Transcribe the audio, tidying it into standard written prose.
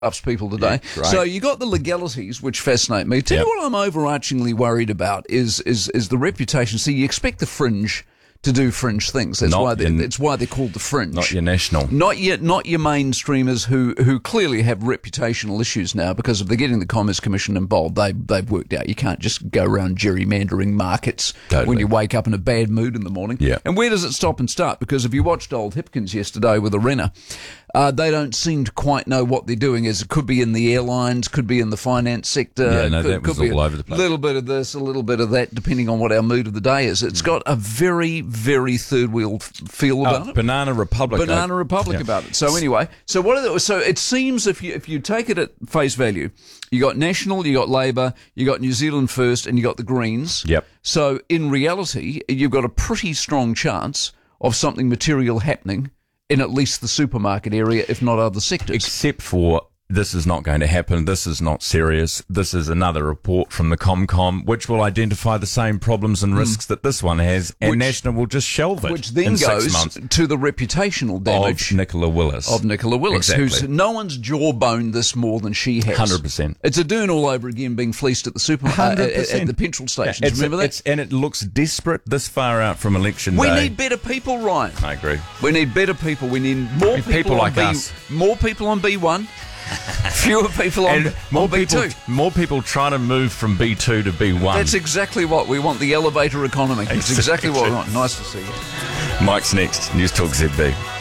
ups people today. Yeah, right. So you got the legalities, which fascinate me. Tell you what I'm overarchingly worried about is the reputation. See, you expect the fringe to do fringe things. That's why they're called the fringe. Not your national. Not your mainstreamers who clearly have reputational issues now because if they're getting the Commerce Commission involved, they've worked out you can't just go around gerrymandering markets when you wake up in a bad mood in the morning. Yeah. And where does it stop and start? Because if you watched old Hipkins yesterday with a Renner, they don't seem to quite know what they're doing. It could be in the airlines, could be in the finance sector. Yeah, no, that was all over the place. A little bit of this, a little bit of that, depending on what our mood of the day is. It's got a very, very third wheel feel about it. Banana Republic. About it. So anyway, so it seems if you take it at face value, you got National, you got Labour, you got New Zealand First, and you got the Greens. Yep. So in reality, you've got a pretty strong chance of something material happening in at least the supermarket area, if not other sectors. Except for this is not going to happen, this is not serious, this is another report from the ComCom, which will identify the same problems and risks that this one has, and National will just shelve it. Which then in goes 6 months to the reputational damage of Nicola Willis. Exactly. Who's no one's jawboned this more than she has. 100%. It's a Dern all over again being fleeced at the supermarket, at the petrol stations. Remember that? And it looks desperate this far out from election day. We need better people, Ryan. I agree. We need better people. We need more people like us. More people on B1. Fewer people on B2. More people trying to move from B2 to B1. That's exactly what we want, the elevator economy. That's exactly what we want. Nice to see you. Mike's next. News Talk ZB.